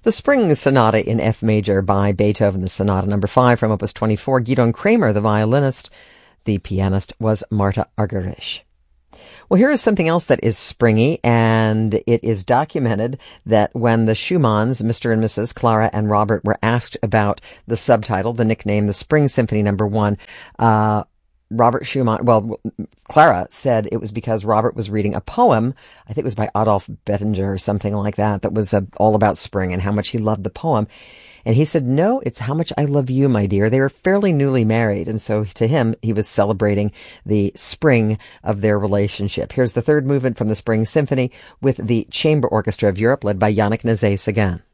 The Spring Sonata in F major by Beethoven, the Sonata number 5 from Opus 24. Gidon Kramer, the violinist. The pianist was Marta Argerich. Well, here is something else that is springy, and it is documented that when the Schumanns, Mr. and Mrs. Clara and Robert, were asked about the subtitle, the nickname, the Spring Symphony number 1, Robert Schumann, Clara said it was because Robert was reading a poem, I think it was by Adolf Bettinger or something like that, that was all about spring and how much he loved the poem. And he said, no, it's how much I love you, my dear. They were fairly newly married, and so to him, he was celebrating the spring of their relationship. Here's the third movement from the Spring Symphony with the Chamber Orchestra of Europe, led by Yannick Nézet-Séguin.